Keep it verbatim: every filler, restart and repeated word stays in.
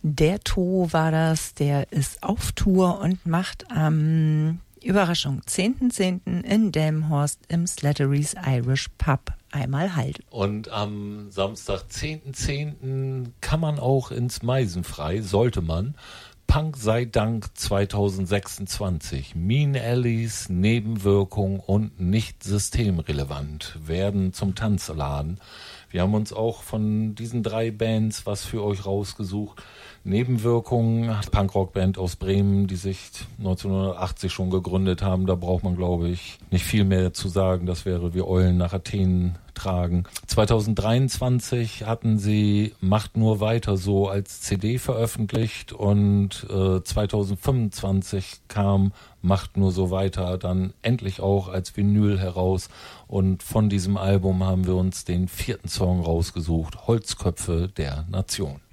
Der To war das, der ist auf Tour und macht am, Überraschung, zehnten zehnten in Delmenhorst im Slattery's Irish Pub einmal Halt. Und am Samstag, zehnten zehnten kann man auch ins Meisenfrei, sollte man. Punk sei Dank zwanzig sechsundzwanzig. Mean Alleys, Nebenwirkung und nicht systemrelevant werden zum Tanzladen. Wir haben uns auch von diesen drei Bands was für euch rausgesucht. Nebenwirkungen, Punkrock-Band aus Bremen, die sich neunzehnhundertachtzig schon gegründet haben. Da braucht man, glaube ich, nicht viel mehr zu sagen. Das wäre wie Eulen nach Athen tragen. zwanzig dreiundzwanzig hatten sie Macht nur weiter so als C D veröffentlicht und äh, zwanzig fünfundzwanzig kam Macht nur so weiter dann endlich auch als Vinyl heraus. Und von diesem Album haben wir uns den vierten Song rausgesucht, Holzköpfe der Nation.